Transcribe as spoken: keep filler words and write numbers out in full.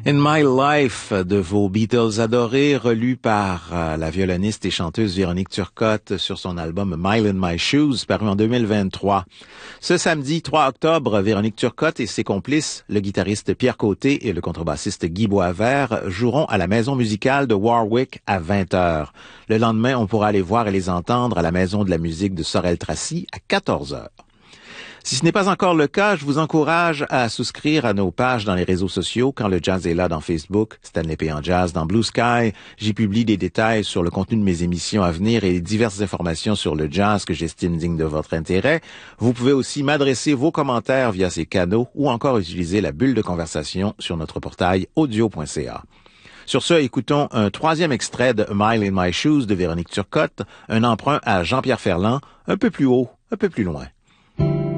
In My Life de vos Beatles adorés, relu par euh, la violoniste et chanteuse Véronique Turcotte sur son album Mile in My Shoes, paru en deux mille vingt-trois. Ce samedi trois octobre, Véronique Turcotte et ses complices, le guitariste Pierre Côté et le contrebassiste Guy Boisvert, joueront à la Maison musicale de Warwick à vingt heures. Le lendemain, on pourra aller voir et les entendre à la Maison de la musique de Sorel-Tracy à quatorze heures. Si ce n'est pas encore le cas, je vous encourage à souscrire à nos pages dans les réseaux sociaux. Quand le jazz est là dans Facebook, Stanley P. en Jazz dans Blue Sky, j'y publie des détails sur le contenu de mes émissions à venir et diverses informations sur le jazz que j'estime digne de votre intérêt. Vous pouvez aussi m'adresser vos commentaires via ces canaux ou encore utiliser la bulle de conversation sur notre portail audio point c a. Sur ce, écoutons un troisième extrait de Mile in My Shoes de Véronique Turcotte, un emprunt à Jean-Pierre Ferland, un peu plus haut, un peu plus loin.